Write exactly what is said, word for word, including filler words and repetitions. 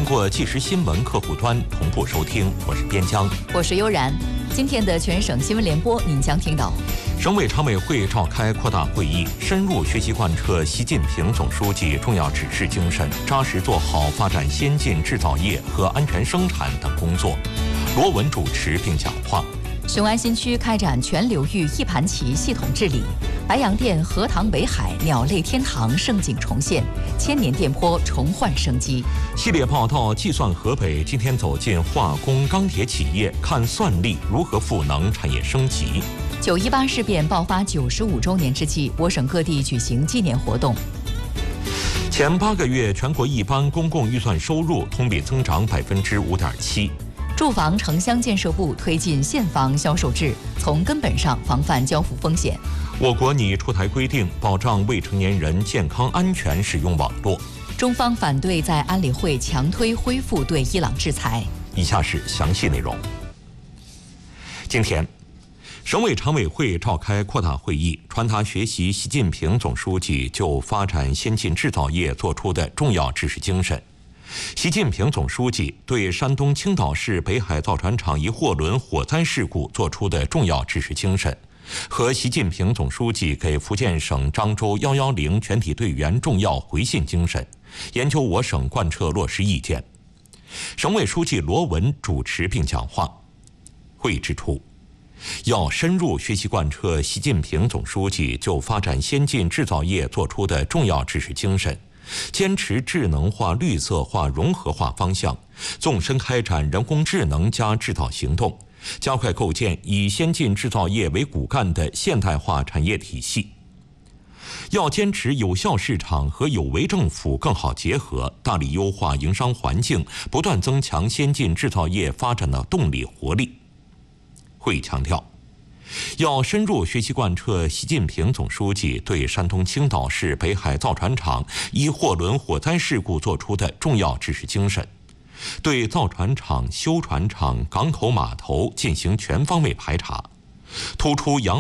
过即时新闻客户端同步收听。我是边疆， 我是悠然。今天的全省新闻联播，您将听到： 省委常委会召开扩大会议，深入学习贯彻习近平总书记重要指示精神，扎实做好发展先进制造业和安全生产等工作。罗文主持并讲话。 雄安新区开展全流域一盘棋系统治理，白洋淀荷塘围海鸟类天堂盛景重现，千年店铺重焕生机。 系列报道计算河北今天走进化工钢铁企业，看算力如何赋能产业升级。 九一八事变爆发九十五周年之际，我省各地举行纪念活动。 前八个月全国一般公共预算收入同比增长百分之五点七。 住房城乡建设部推进现房销售制，从根本上防范交付风险。 我国拟出台规定，保障未成年人健康安全使用网络。 中方反对在安理会强推恢复对伊朗制裁。 以下是详细内容。今天，省委常委会召开扩大会议，传达学习习近平总书记就发展先进制造业作出的重要指示精神。习近平总书记对山东青岛市北海造船厂一货轮火灾事故作出的重要指示精神，和习近平总书记给福建省漳州一一零全体队员重要回信精神，研究我省贯彻落实意见。省委书记罗文主持并讲话。会议指出，要深入学习贯彻习近平总书记就发展先进制造业作出的重要指示精神，坚持智能化、绿色化、融合化方向，纵深开展人工智能加制造行动，加快构建以先进制造业为骨干的现代化产业体系。要坚持有效市场和有为政府更好结合，大力优化营商环境，不断增强先进制造业发展的动力活力。会议强调，要深入学习贯彻习近平总书记对山东青岛市北海造船厂一货轮火灾事故作出的重要指示精神，对造船厂、修船厂、港口码头进行全方位排查，突出养